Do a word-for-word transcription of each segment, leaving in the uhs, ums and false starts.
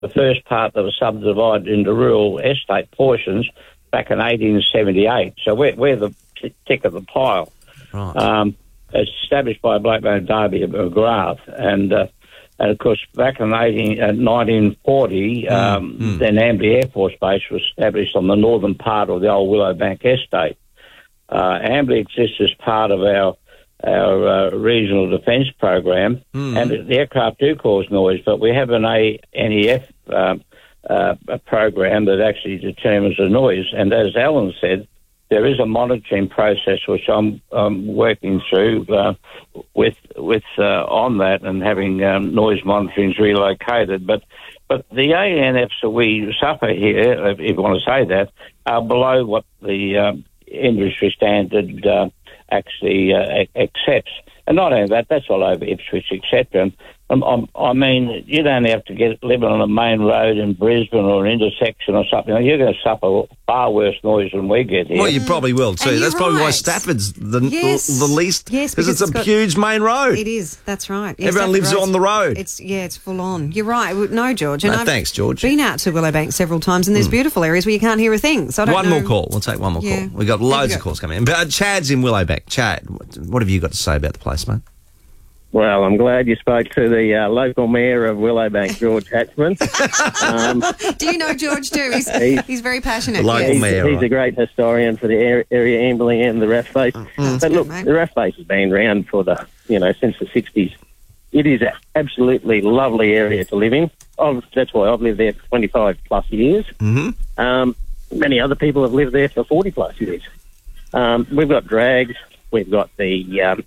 the first part that was subdivided into rural estate portions back in eighteen seventy-eight. So we're, we're the tick of the pile. Right. Um, it's established by a bloke named Darby McGrath, and uh, and of course back in eighteen, uh, nineteen forty, mm. um, Mm. then Amberley Air Force Base was established on the northern part of the old Willowbank Estate. Uh, Amberley exists as part of our our uh, regional defence program, mm. and the aircraft do cause noise, but we have an A N E F um, uh, a program that actually determines the noise. And as Alan said, there is a monitoring process which I'm um, working through uh, with with uh, on that, and having um, noise monitoring relocated. But but the A N Fs that we suffer here, if you want to say that, are below what the um, industry standard uh, actually uh, accepts. And not only that, that's all over Ipswich, et cetera. Um, um, I mean, you don't have to get living on a main road in Brisbane or an intersection or something. You're going to suffer far worse noise than we get here. Well, you probably will too. And That's you're probably why right. Stafford's the, Yes. the, the least, Yes, because it's, because a it's got- huge main road. It is. That's right. Yes, Everyone Stafford lives Road's- on the road. It's yeah, it's full on. You're right. No, George. And No, I've thanks, George. Been out to Willowbank several times, and there's beautiful areas where you can't hear a thing. So I don't One know. more call. We'll take one more Yeah. call. We've got There we loads go. of calls coming in. But uh, Chad's in Willowbank. Chad, what, what have you got to say about the place, mate? Well, I'm glad you spoke to the uh, local mayor of Willowbank, George Hatchman. um, Do you know George too? He's, He's- he's very passionate. The local yes. he's, mayor, he's right. a great historian for the area, area Amberley and the R A F base. That's But good, look, mate. the R A F base has been around for the, you know, since the sixties. It is an absolutely lovely area to live in. I've, that's why I've lived there for twenty-five plus years. Mm-hmm. Um, many other people have lived there for forty plus years. Um, we've got drags. We've got the um,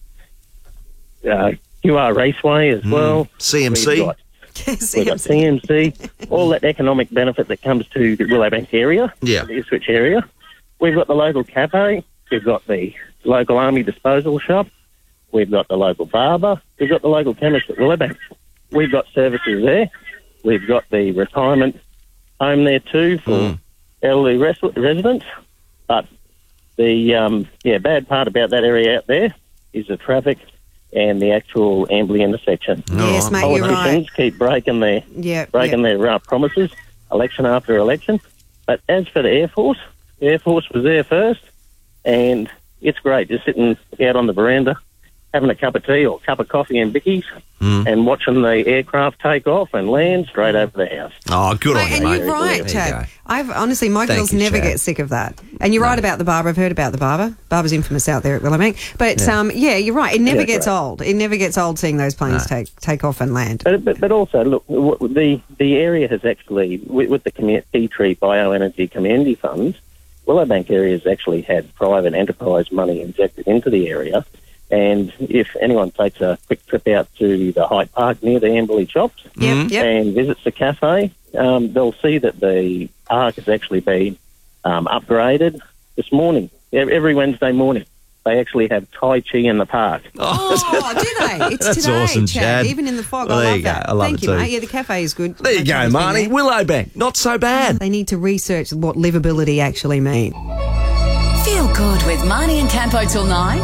uh, Q R Raceway as well. C M C. We've got, we've got C M C. All that economic benefit that comes to the Willowbank area, Yeah. the Ipswich area. We've got the local cafe. We've got the local army disposal shop. We've got the local barber. We've got the local chemist at Willowbank. We've got services there. We've got the retirement home there too for Mm. elderly res- residents. But the um, yeah bad part about that area out there is the traffic and the actual Amberley intersection. Yes, Oh, mate, you're Politicians right. keep breaking their Yeah, breaking yeah. their uh, promises, election after election. But as for the Air Force, the Air Force was there first, and it's great just sitting out on the veranda, having a cup of tea or a cup of coffee and bickies, Mm. and watching the aircraft take off and land straight over the house. Oh, good on Mate, you, and mate. you're right, There you Chad. go. I've honestly, my Thank girls you, never Chad. get sick of that. And you're right about the barber. I've heard about the barber. Barber's infamous out there at Willowbank. But yeah, um, yeah you're right. It never Yeah, gets right. old. It never gets old seeing those planes No. take take off and land. But, but, but also, look, w- the the area has actually, with, with the commu- Tea Tree Bioenergy Community Funds, Willowbank area has actually had private enterprise money injected into the area. And if anyone takes a quick trip out to the Hyde Park near the Amberley shops Yep, yep. and visits the cafe, um, they'll see that the park has actually been um, upgraded this morning. Ev- Every Wednesday morning, they actually have Tai Chi in the park. Oh, do they? It's That's today, awesome, Chad. Chad. Even in the fog. Well, I there love you go. that. I love Thank it you, too. mate. Yeah, the cafe is good. There you No go, troubles being Marnie. there. Willowbank, not so bad. They need to research what livability actually means. Feel good with Marnie and Campo till nine.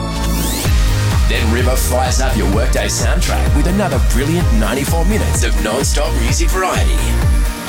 Then River fires up your workday soundtrack with another brilliant ninety-four minutes of non-stop music variety.